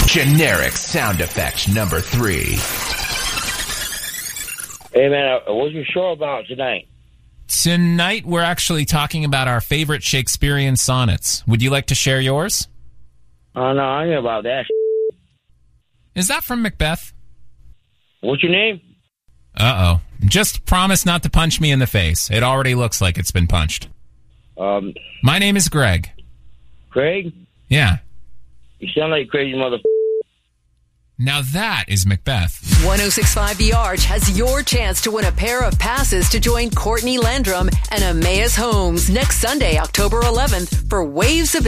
Generic sound effect number 3. Hey, man, what you sure about tonight? Tonight, we're actually talking about our favorite Shakespearean sonnets. Would you like to share yours? Oh, no, I ain't about that. Is that from Macbeth? What's your name? Uh-oh. Just promise not to punch me in the face. It already looks like it's been punched. My name is Greg. Craig? Yeah. You sound like a crazy mother. Now that is Macbeth. 106.5 The Arch has your chance to win a pair of passes to join Courtney Landrum and Emmaus Holmes next Sunday, October 11th for Waves of